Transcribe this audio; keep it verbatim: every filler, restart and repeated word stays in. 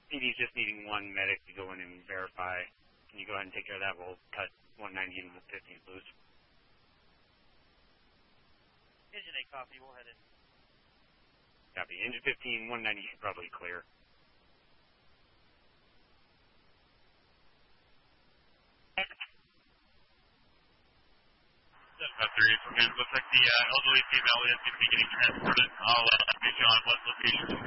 P D's just needing one medic to go in and verify. Can you go ahead and take care of that? We'll cut one ninety and fifteen loose. Engine eight, copy. We'll head in. Copy. Engine fifteen, one ninety should probably clear. seven three, okay. Looks like the uh, elderly female is going to be getting transported. I'll uh, update you on what location she's